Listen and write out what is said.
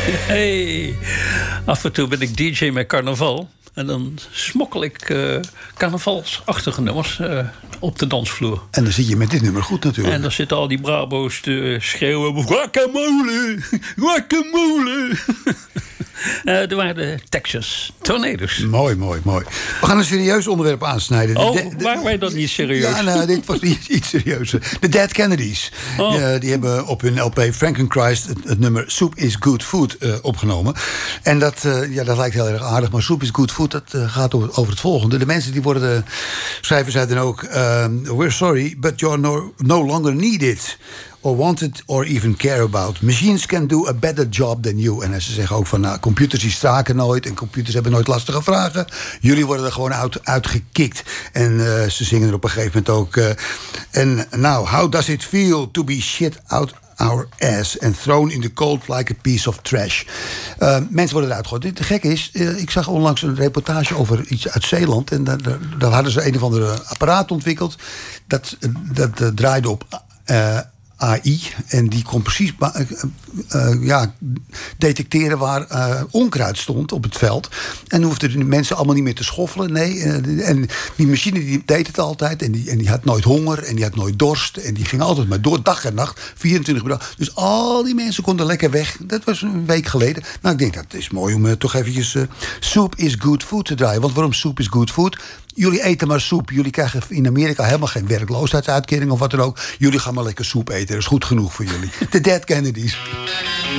Hey, af en toe ben ik DJ met carnaval. En dan smokkel ik carnavalsachtige nummers op de dansvloer. En dan zit je met dit nummer goed natuurlijk. En dan zitten al die brabo's te schreeuwen... Guacamole, guacamole. Er waren de Texas Tornado's. Mooi. We gaan een serieus onderwerp aansnijden. Waren wij dat niet serieus? Ja, nou, dit was iets serieuzer. De Dead Kennedys. Die hebben op hun LP Frankenchrist het nummer Soup is Good Food opgenomen. En dat lijkt heel erg aardig. Maar Soup is Good Food, dat gaat over het volgende. De mensen die worden... Schrijvers zeiden ook... we're sorry, but you're no longer needed... or wanted or even care about. Machines can do a better job than you. En ze zeggen ook van, computers die staken nooit... en computers hebben nooit lastige vragen. Jullie worden er gewoon uitgekikt. En ze zingen er op een gegeven moment ook... how does it feel to be shit out our ass and thrown in the cold like a piece of trash. Mensen worden eruit gegooid. Het gekke is, ik zag onlangs een reportage over iets uit Zeeland... en daar hadden ze een of andere apparaat ontwikkeld... dat draaide op... AI, en die kon precies detecteren waar onkruid stond op het veld. En hoefden de mensen allemaal niet meer te schoffelen. Nee, en die machine die deed het altijd. En die had nooit honger en die had nooit dorst. En die ging altijd maar door, dag en nacht, 24 uur per dag. Dus al die mensen konden lekker weg. Dat was een week geleden. Nou, ik denk, dat is mooi om toch eventjes Soup is Good Food te draaien. Want waarom Soup is Good Food? Jullie eten maar soep. Jullie krijgen in Amerika helemaal geen werkloosheidsuitkering of wat dan ook. Jullie gaan maar lekker soep eten. Dat is goed genoeg voor jullie. De Dead Kennedys.